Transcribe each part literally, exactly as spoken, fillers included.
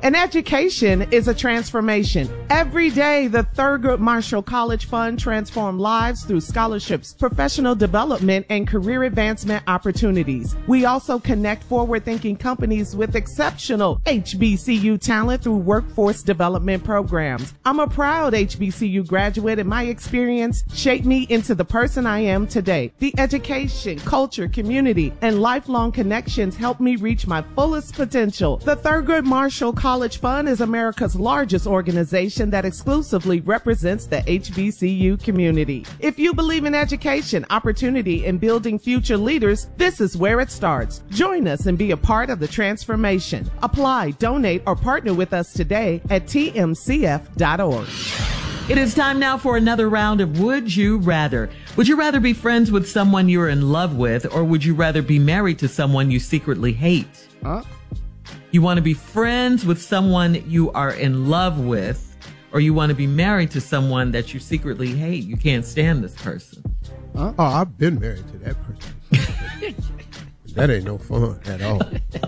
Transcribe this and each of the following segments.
An education is a transformation. Every day, the Thurgood Marshall College Fund transforms lives through scholarships, professional development, and career advancement opportunities. We also connect forward-thinking companies with exceptional H B C U talent through workforce development programs. I'm a proud H B C U graduate, and my experience shaped me into the person I am today. The education, culture, community, and lifelong connections helped me reach my fullest potential. The Thurgood Marshall College Fund is America's largest organization that exclusively represents the H B C U community. If you believe in education, opportunity, and building future leaders, this is where it starts. Join us and be a part of the transformation. Apply, donate, or partner with us today at T M C F dot org. It is time now for another round of Would You Rather. Would you rather be friends with someone you're in love with, or would you rather be married to someone you secretly hate? Huh? You want to be friends with someone you are in love with, or you want to be married to someone that you secretly hate? You can't stand this person. Huh? Oh, I've been married to that person. That ain't no fun at all.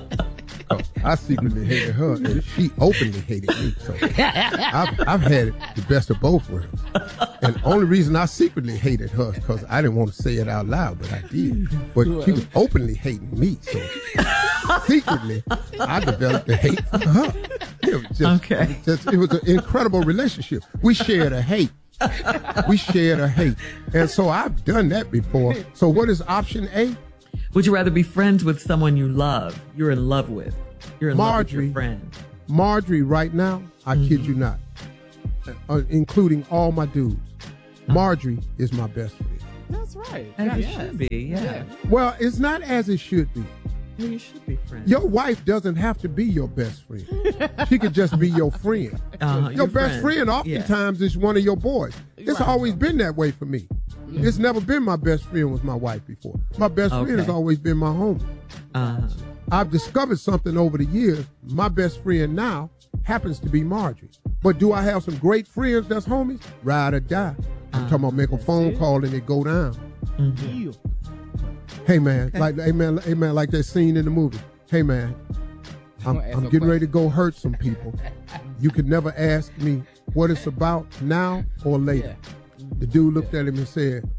Oh, I secretly hated her, and she openly hated me. So I've, I've had the best of both worlds. And the only reason I secretly hated her is because I didn't want to say it out loud, but I did. But she was openly hating me, so secretly I developed a hate for her. It was just, Okay. it, was just, it was an incredible relationship. We shared a hate. We shared a hate. And so I've done that before. So what is option A? Would you rather be friends with someone you love, you're in love with? You're in love with Marjorie. your friend. Marjorie, right now, I Mm-hmm. kid you not, uh, including all my dudes, Marjorie is my best friend. That's right. As it Yes. should be, yeah. Well, it's not as it should be. Well, you should be friends. Your wife doesn't have to be your best friend. She could just be your friend. Uh-huh, Your best friend oftentimes is one of your boys. It's Right. always been that way for me. It's never been my best friend was my wife before. My best friend Okay. has always been my homie. Uh-huh. I've discovered something over the years. My best friend now happens to be Marjorie. But do I have some great friends that's homies? Ride or die. I'm talking about make a phone call and it go down. Mm-hmm. Hey man, like hey man, hey man, like that scene in the movie. Hey man, I'm, Ask I'm no getting ready to go hurt some people. You could never ask me what it's about now or later. The dude looked at him and said,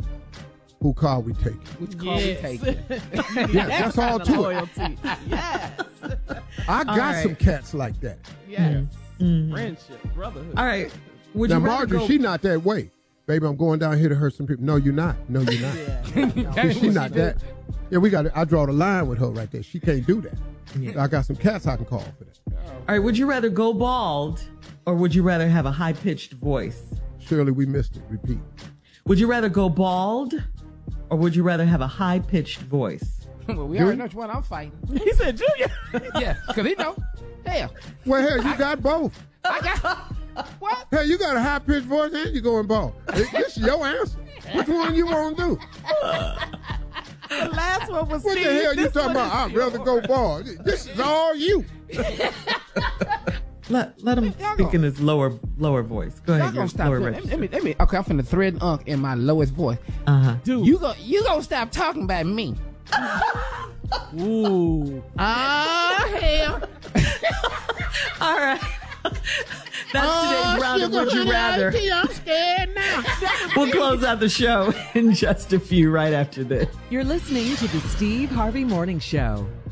"Who car we taking?" Which car we Yes. taking? Yeah, that's all Kind of to it. loyalty. Yes. I got right. some cats like that. Yes. Mhm. Friendship, brotherhood. All right. Would Now you rather Marjorie, go- she not that way. Baby, I'm going down here to hurt some people. No, you're not. No, you're not. Yeah. She not that. Yeah, we got. I draw the line with her right there. She can't do that. I got some cats I can call for that. All right. Would you rather go bald, or would you rather have a high-pitched voice? Shirley, we missed it. Repeat. Would you rather go bald, or would you rather have a high-pitched voice? Well, we already know which one I'm fighting. He said, Junior. Yeah, because he know. Hell, Well, hell, you got both. I got... What? Hell, you got a high pitched voice and you going bald. This is your answer. Which one you want to do? The last one was What the Steve. hell you This talking one about? is I'd rather go bald. This is all you. Let let him Y'all speak gonna- in his lower lower voice. Go Y'all ahead. gonna Your stop. lower Let me, register. let me, let me, okay, I'm finna thread unk in my lowest voice. Uh huh. Dude. You go, you gonna stop talking about me. Ooh. Ah, hell. All right. That's Oh, today's round of Would You Rather. I'm scared now. We'll close out the show in just a few right after this. You're listening to the Steve Harvey Morning Show.